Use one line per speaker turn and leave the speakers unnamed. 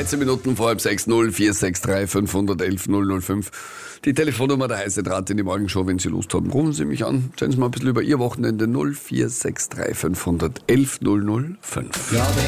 13 Minuten vor halb 6, 0463 511 005. Die Telefonnummer der heiße Draht in die Morgenshow. Wenn Sie Lust haben, rufen Sie mich an. Erzählen Sie mal ein bisschen über Ihr Wochenende. 0463 511 005.